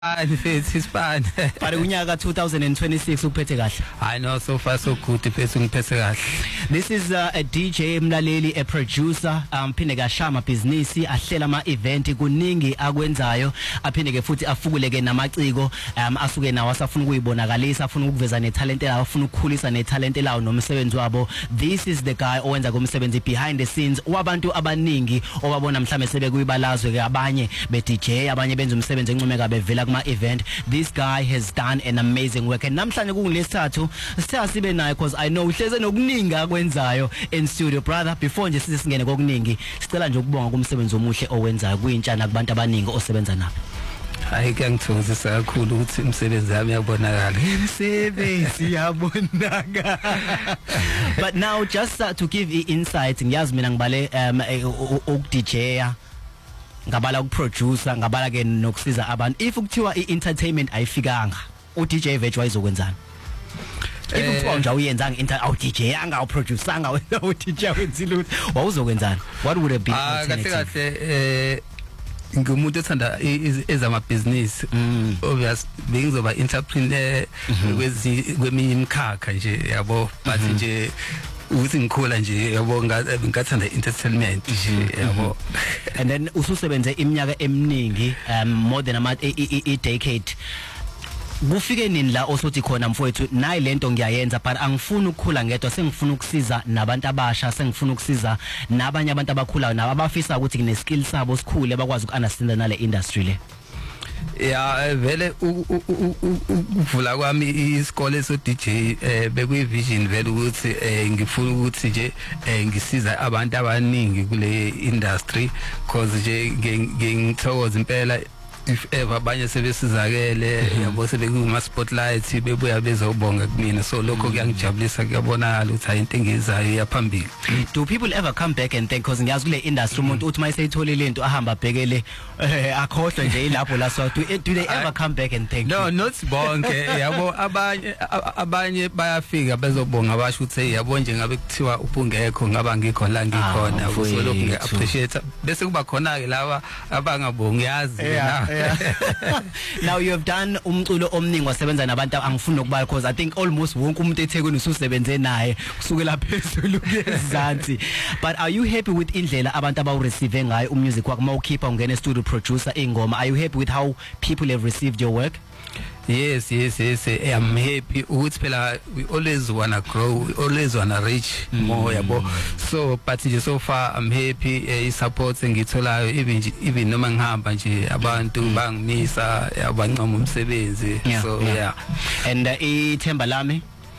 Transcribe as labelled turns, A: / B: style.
A: It's fine.
B: But unyaka 2026 uphethe kahle.
A: I know, so far so good.
B: This is a DJ Mlaleli, a producer, phinde kashama business, ahlela ama event kuningi akwenzayo, aphinde ke futhi afukuleke namaciko, asuke nawo asafuna ukuyibonakalisa, afuna ukuveza ne talent lawo, afuna ukukhulisa ne talent lawo nomsebenzi wabo. This is the guy owenza kumsebenzi behind the scenes wabantu abaningi obabona mhlambe sebe kuyibalazwe ke abanye be DJ, abanye benza umsebenzi encumeka bevela kuma event. This guy has done an amazing work, and namhlanje kulesithathu sithathibe naye because I know uhleze nokuningi akwenzayo in studio. Brother, before nje singene kokuningi, sicela nje ukubonga kumsebenzi omuhle owenzayo kuyintshana kubantu abaningi osebenza nabo.
A: Hayi kuyangithokozisa kakhulu ukuthi umsebenzi wami uyabonakala.
B: Umsebenzi uyabonakala. But now just to give insight, ngiyazi mina ngibale ukDJya, ngabala ukuproducer, ngabala ke nokusiza abantu. If ukuthiwa ientertainment ayifikanga, uDJ Veg wayizokwenzani? If ukuthiwa nje uyenzanga DJ anga uproducer anga uDJ wenzile wawuzokwenzani? What would have been
A: kahle ngumuntu ethanda ezama business, obvious bengizoba entrepreneur kweminye imkhakha nje yabo, but nje uthi ngikhula nje yabo ngathanda entertainment yabo.
B: And then ususebenze iminyaka eminingi, more than a decade. Kufike nini la osothi khona mfowethu nayi lento ngiyayenza, but angifuni ukukhula ngedwa, sengifuna ukusiza nabantu abasha, sengifuna ukusiza nabanye abantu abakhulayo nabo abafisa ukuthi kune skills sabo sikhule bakwazi ukunderstand nale industry le.
A: Yeah, vele ukuvula kwami isikole so DJ bekuyi vision vele ukuthi ngifuna ukuthi nje ngisiza abantu abaningi kule industry, cause nje ngithokoza impela if ever abanye sebesizakele yabo sebekuma spotlight bebuya bezobonga kumina, so lokho kuyangijabulisa, kuyabonakala ukuthi into engizayo yaphambili.
B: Do people ever come back and think, because ngiyazi kule industry umuntu uthi mayisayitholile into ahamba bhekele akhohlwe nje ilapho la, so do they ever come back and think?
A: No, not bonke yabo, abanye bayafika bezobonga basho ukuthi yabo nje ngabe kuthiwa ubungekho ngaba ngikho la ngikhona, so lokho ngiappreciate, bese kuba khona ke lawa abangabongi yazi na.
B: Now you have done umculo omningi wasebenza nabantu angifuni ukubala, because I think almost wonke umuntu eThekwini ususebenze naye kusukela phezulu kuyezansi. But are you happy with indlela abantu abawu-receive ngayo umusic wakho mawukhipha ungena studio producer ingoma? Are you happy with how people have received your work?
A: Yes, I'm happy. We always wanna grow, we always wanna reach more yabo. So but so far I'm happy, supporting ngithola even noma ngihamba nje abantu bangimisa abancoma umsebenzi. So yeah.
B: And ithemba lami